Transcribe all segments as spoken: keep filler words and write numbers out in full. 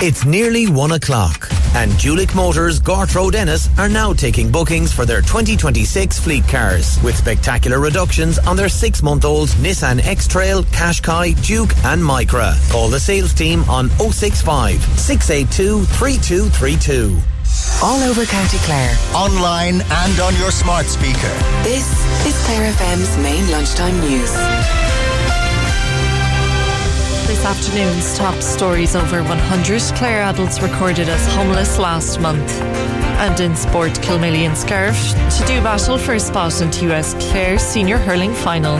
It's nearly one o'clock and Julick Motors, Gort Road Ennis are now taking bookings for their twenty twenty-six fleet cars with spectacular reductions on their six-month-old Nissan X-Trail, Qashqai, Duke and Micra. Call the sales team on oh six five, six eight two, three two three two. All over County Clare. Online and on your smart speaker. This is Clare F M's main lunchtime news. This afternoon's top stories: over one hundred Clare adults recorded as homeless last month. And in sport, Kilmaley Scarf to do battle for a spot in U S Clare Senior Hurling Final.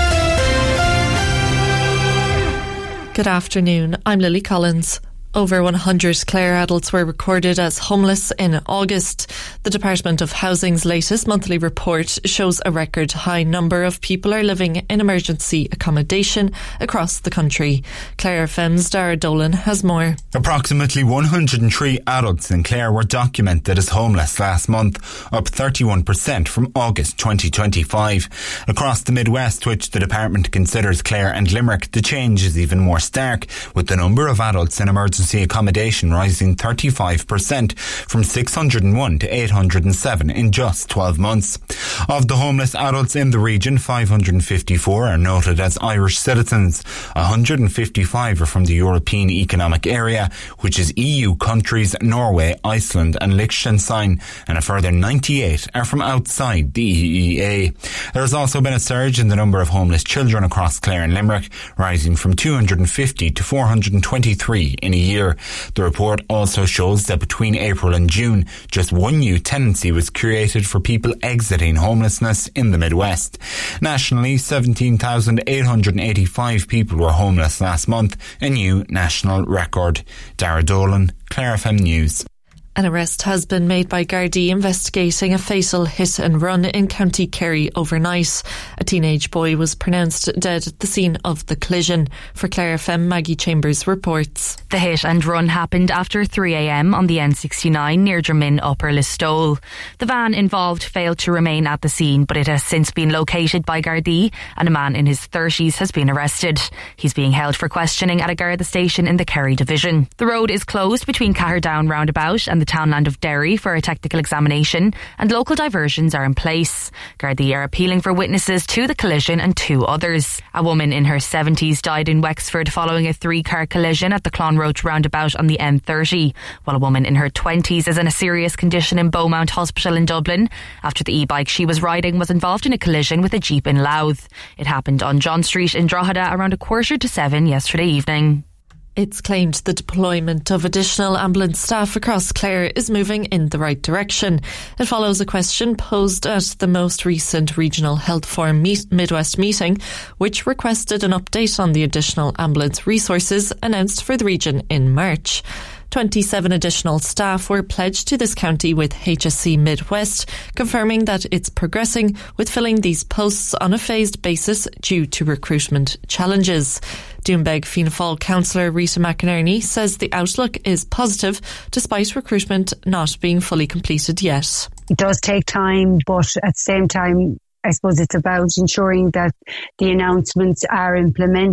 Good afternoon, I'm Lily Collins. Over one hundred Clare adults were recorded as homeless in August. The Department of Housing's latest monthly report shows a record high number of people are living in emergency accommodation across the country. Clare F M's Dara Dolan has more. Approximately one hundred three adults in Clare were documented as homeless last month, up thirty-one percent from August twenty twenty-five. Across the Midwest, which the department considers Clare and Limerick, the change is even more stark, with the number of adults in emergency accommodation rising thirty-five percent from six hundred one to eight hundred seven in just twelve months. Of the homeless adults in the region, five hundred fifty-four are noted as Irish citizens. one hundred fifty-five are from the European Economic Area, which is E U countries Norway, Iceland and Liechtenstein, and a further ninety-eight are from outside the E E A. There has also been a surge in the number of homeless children across Clare and Limerick, rising from two hundred fifty to four hundred twenty-three in a year. The report also shows that between April and June, just one new tenancy was created for people exiting homelessness in the Midwest. Nationally, seventeen thousand eight hundred eighty-five people were homeless last month, a new national record. Dara Dolan, Clare F M News. An arrest has been made by Gardaí investigating a fatal hit and run in County Kerry overnight. A teenage boy was pronounced dead at the scene of the collision. For Clare F M, Maggie Chambers reports. The hit and run happened after three a m on the N sixty-nine near Drammin Upper Listowel. The van involved failed to remain at the scene, but it has since been located by Gardaí and a man in his thirties has been arrested. He's being held for questioning at a Garda station in the Kerry division. The road is closed between Caherdown roundabout and the townland of Derry for a technical examination, and local diversions are in place. Gardaí are appealing for witnesses to the collision and two others. A woman in her seventies died in Wexford following a three-car collision at the Clonroach roundabout on the N thirty, while a woman in her twenties is in a serious condition in Beaumont Hospital in Dublin after the e-bike she was riding was involved in a collision with a Jeep in Louth. It happened on John Street in Drogheda around a quarter to seven yesterday evening. It's claimed the deployment of additional ambulance staff across Clare is moving in the right direction. It follows a question posed at the most recent Regional Health Forum meet- Midwest meeting, which requested an update on the additional ambulance resources announced for the region in March. twenty-seven additional staff were pledged to this county, with H S C Midwest confirming that it's progressing with filling these posts on a phased basis due to recruitment challenges. Doombeg Fianna Fáil councillor Rita McInerney says the outlook is positive despite recruitment not being fully completed yet. It does take time, but at the same time, I suppose it's about ensuring that the announcements are implemented.